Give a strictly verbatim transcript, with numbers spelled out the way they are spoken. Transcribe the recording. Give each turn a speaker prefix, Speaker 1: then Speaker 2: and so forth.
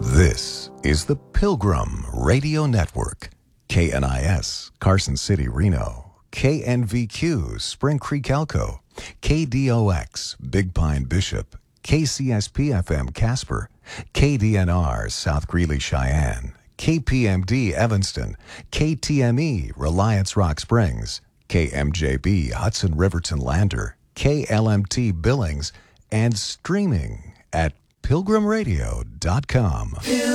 Speaker 1: This is the Pilgrim Radio Network. K N I S, Carson City, Reno. K N V Q, Spring Creek, Elko. K D O X, Big Pine, Bishop. K C S P F M, Casper. K D N R, South Greeley, Cheyenne. K P M D, Evanston. K T M E, Reliance Rock Springs. K M J B, Hudson Riverton Lander. K L M T, Billings. And streaming at pilgrim radio dot com.